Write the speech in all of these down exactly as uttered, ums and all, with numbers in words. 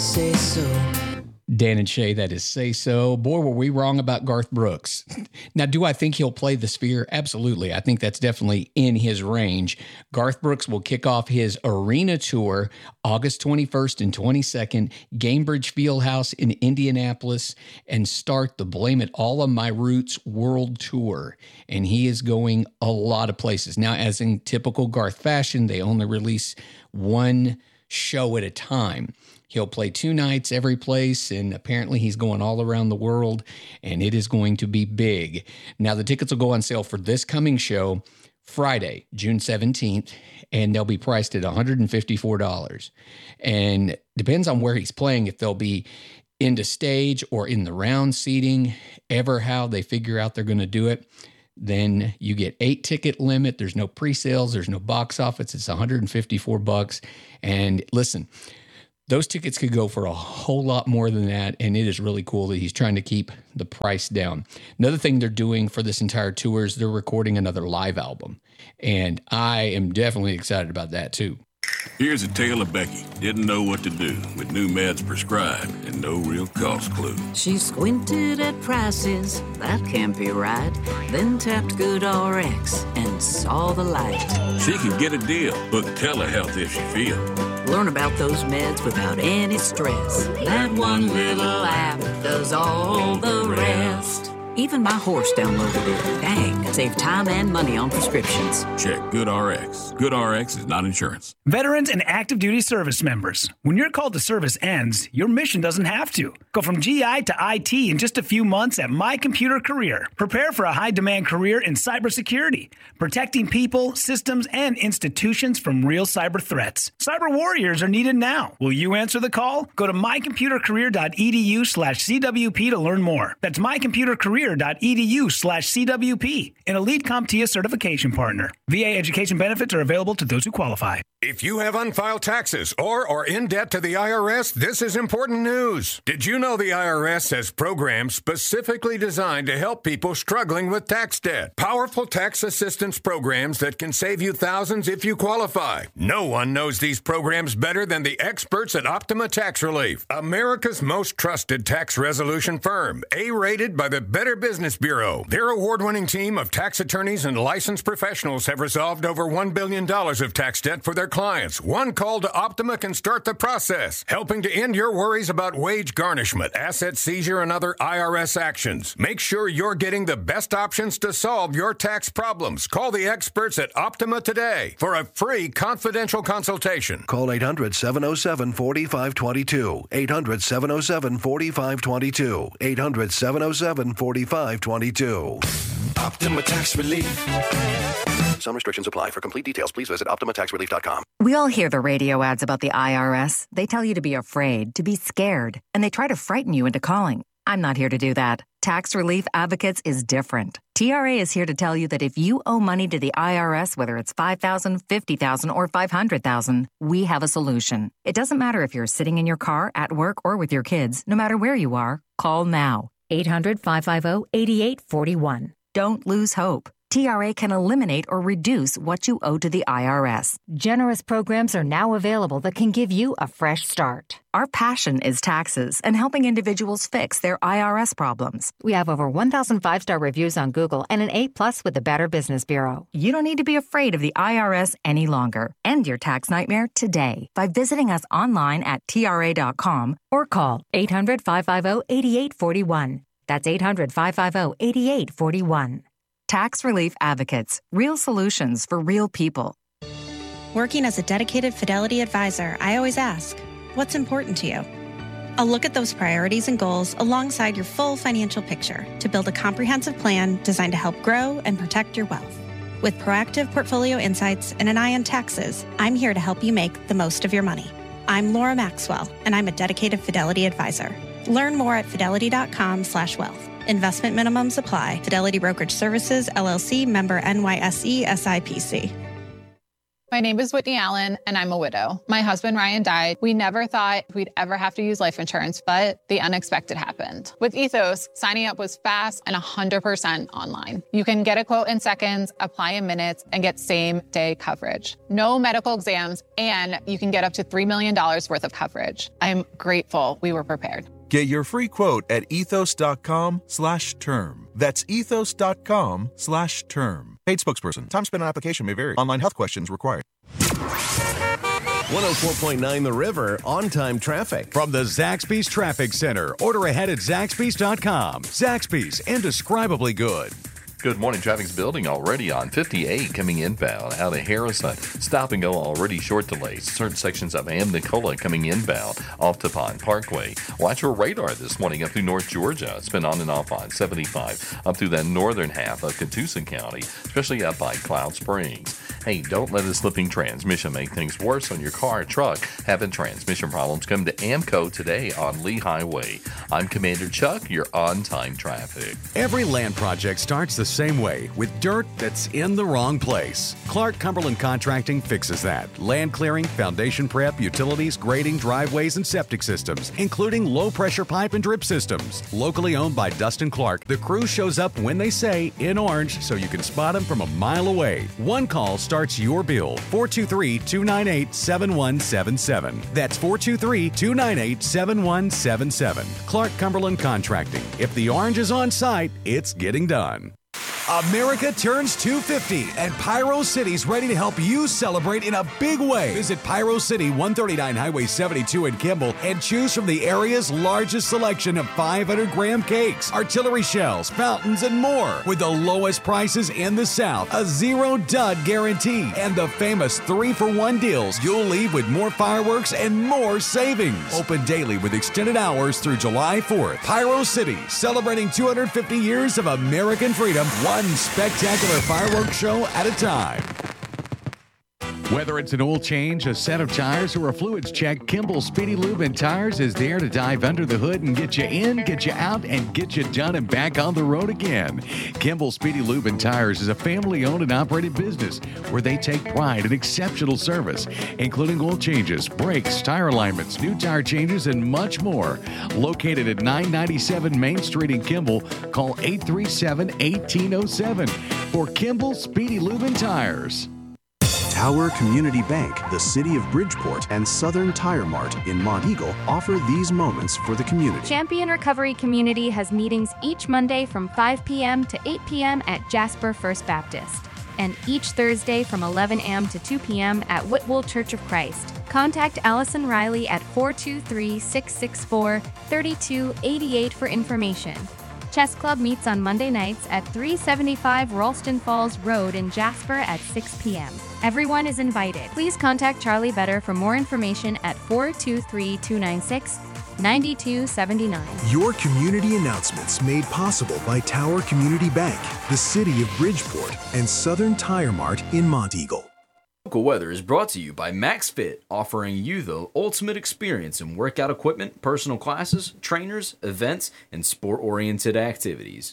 Say so. Dan and Shay, that is Say So. Boy, were we wrong about Garth Brooks. Now, do I think he'll play the Sphere? Absolutely. I think that's definitely in his range. Garth Brooks will kick off his arena tour August twenty-first and twenty-second, Gainbridge Fieldhouse in Indianapolis, and start the Blame It All on My Roots World Tour. And he is going a lot of places. Now, as in typical Garth fashion, they only release one show at a time. He'll play two nights every place, and apparently he's going all around the world, and it is going to be big. Now, the tickets will go on sale for this coming show Friday, June seventeenth, and they'll be priced at one hundred fifty-four dollars. And depends on where he's playing, if they'll be into stage or in the round seating, ever how they figure out they're going to do it. Then you get eight ticket limit. There's no pre-sales. There's no box office. It's one hundred fifty-four bucks. And listen, those tickets could go for a whole lot more than that, and it is really cool that he's trying to keep the price down. Another thing they're doing for this entire tour is they're recording another live album, and I am definitely excited about that too. Here's a tale of Becky. Didn't know what to do with new meds prescribed and no real cost clue. She squinted at prices, that can't be right. Then tapped GoodRx and saw the light. She can get a deal, book telehealth if she feels. Learn about those meds without any stress. That one little app does all the rest. Even my horse downloaded it. Dang, save time and money on prescriptions. Check GoodRx. GoodRx is not insurance. Veterans and active duty service members. When your call to service ends, your mission doesn't have to. Go from G I to I T in just a few months at My Computer Career. Prepare for a high-demand career in cybersecurity, protecting people, systems, and institutions from real cyber threats. Cyber warriors are needed now. Will you answer the call? Go to mycomputercareer.edu slash CWP to learn more. That's mycomputercareer.edu slash CWP, an Elite CompTIA certification partner. V A education benefits are available to those who qualify. If you have unfiled taxes or are in debt to the I R S, this is important news. Did you know the I R S has programs specifically designed to help people struggling with tax debt? Powerful tax assistance programs that can save you thousands if you qualify. No one knows these programs better than the experts at Optima Tax Relief, America's most trusted tax resolution firm, A-rated by the Better Business Bureau. Their award-winning team of tax attorneys and licensed professionals have resolved over one billion dollars of tax debt for their clients. One call to Optima can start the process, helping to end your worries about wage garnishment, asset seizure, and other I R S actions. Make sure you're getting the best options to solve your tax problems. Call the experts at Optima today for a free confidential consultation. Call eight hundred, seven oh seven, four five two two. eight hundred, seven oh seven, four five two two. eight hundred, seven oh seven, four five two two. Optima Tax Relief. Some restrictions apply. For complete details, please visit Optima Tax Relief dot com. We all hear the radio ads about the I R S. They tell you to be afraid, to be scared, and they try to frighten you into calling. I'm not here to do that. Tax Relief Advocates is different. T R A is here to tell you that if you owe money to the I R S, whether it's five thousand dollars, fifty thousand dollars, or five hundred thousand dollars, we have a solution. It doesn't matter if you're sitting in your car, at work, or with your kids. No matter where you are, call now. eight hundred, five five zero, eight eight four one. Don't lose hope. T R A can eliminate or reduce what you owe to the I R S. Generous programs are now available that can give you a fresh start. Our passion is taxes and helping individuals fix their I R S problems. We have over one thousand five-star reviews on Google and an A plus with the Better Business Bureau. You don't need to be afraid of the I R S any longer. End your tax nightmare today by visiting us online at T R A dot com or call eight hundred, five five zero, eight eight four one. That's eight hundred, five five zero, eight eight four one. Tax Relief Advocates. Real solutions for real people. Working as a dedicated Fidelity advisor, I always ask, what's important to you? I'll look at those priorities and goals alongside your full financial picture to build a comprehensive plan designed to help grow and protect your wealth. With proactive portfolio insights and an eye on taxes, I'm here to help you make the most of your money. I'm Laura Maxwell, and I'm a dedicated Fidelity advisor. Learn more at fidelity dot com slash wealth. Investment minimums apply. Fidelity Brokerage Services, L L C, member N Y S E S I P C. My name is Whitney Allen, and I'm a widow. My husband, Ryan, died. We never thought we'd ever have to use life insurance, but the unexpected happened. With Ethos, signing up was fast and one hundred percent online. You can get a quote in seconds, apply in minutes, and get same-day coverage. No medical exams, and you can get up to three million dollars worth of coverage. I'm grateful we were prepared. Get your free quote at ethos.com slash term. That's ethos.com slash term. Paid spokesperson. Time spent on application may vary. Online health questions required. one oh four point nine The River, on-time traffic. From the Zaxby's Traffic Center. Order ahead at Zaxby's dot com. Zaxby's, indescribably good. Good morning. Traffic's building already on fifty-eight coming inbound out of Harrison. Stop and go already short delays. Certain sections of Am Nicola coming inbound off to Pond Parkway. Watch your radar this morning up through North Georgia. It's been on and off on seventy-five up through that northern half of Catoosa County, especially up by Cloud Springs. Hey, don't let a slipping transmission make things worse on your car or truck. Having transmission problems, come to AMCO today on Lee Highway. I'm Commander Chuck, your on-time traffic. Every land project starts the same way, with dirt that's in the wrong place. Clark Cumberland Contracting fixes that. Land clearing, foundation prep, utilities, grading, driveways, and septic systems, including low-pressure pipe and drip systems. Locally owned by Dustin Clark, the crew shows up when they say, in orange, so you can spot them from a mile away. One call starts your bill. four two three, two nine eight, seven one seven seven. That's four two three, two nine eight, seven one seven seven. Clark Cumberland Contracting. If the orange is on site, it's getting done. America turns two fifty, and Pyro City's ready to help you celebrate in a big way. Visit Pyro City, one thirty-nine Highway seventy-two in Kimball, and choose from the area's largest selection of five hundred gram cakes, artillery shells, fountains, and more. With the lowest prices in the South, a zero dud guarantee, and the famous three for one deals, you'll leave with more fireworks and more savings. Open daily with extended hours through July fourth. Pyro City, celebrating two hundred fifty years of American freedom, one spectacular fireworks show at a time. Whether it's an oil change, a set of tires, or a fluids check, Kimball Speedy Lube and Tires is there to dive under the hood and get you in, get you out, and get you done and back on the road again. Kimball Speedy Lube and Tires is a family-owned and operated business where they take pride in exceptional service, including oil changes, brakes, tire alignments, new tire changes, and much more. Located at nine ninety-seven Main Street in Kimball, call eight three seven, one eight zero seven for Kimball Speedy Lube and Tires. Tower Community Bank, the City of Bridgeport, and Southern Tire Mart in Monteagle offer these moments for the community. Champion Recovery Community has meetings each Monday from five p.m. to eight p.m. at Jasper First Baptist, and each Thursday from eleven a.m. to two p.m. at Whitwell Church of Christ. Contact Allison Riley at four two three, six six four, three two eight eight for information. Chess Club meets on Monday nights at three seventy-five Ralston Falls Road in Jasper at six p.m. Everyone is invited. Please contact Charlie Vetter for more information at four two three, two nine six, nine two seven nine. Your community announcements made possible by Tower Community Bank, the City of Bridgeport, and Southern Tire Mart in Monteagle. Local weather is brought to you by MaxFit, offering you the ultimate experience in workout equipment, personal classes, trainers, events, and sport-oriented activities.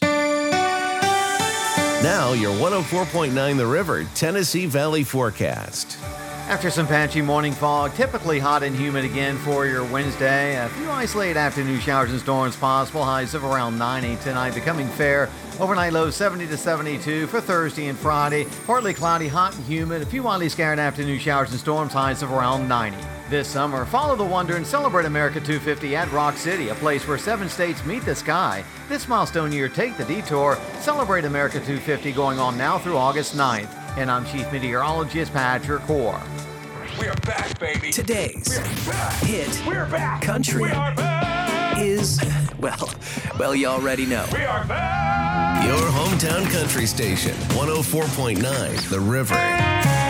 Now, your one oh four point nine The River, Tennessee Valley forecast. After some patchy morning fog, typically hot and humid again for your Wednesday. A few isolated afternoon showers and storms possible. Highs of around ninety tonight, becoming fair. Overnight lows seventy to seventy-two for Thursday and Friday. Partly cloudy, hot and humid. A few widely scattered afternoon showers and storms. Highs of around ninety. This summer, follow the wonder and celebrate America two fifty at Rock City, a place where seven states meet the sky. This milestone year, take the detour. Celebrate America two fifty going on now through August ninth. And I'm Chief Meteorologist Patrick Hoare. We are back, baby. Today's We're back. hit We're back. country We are back. is, well, well, you already know. We are back. Your hometown country station, one oh four point nine The River.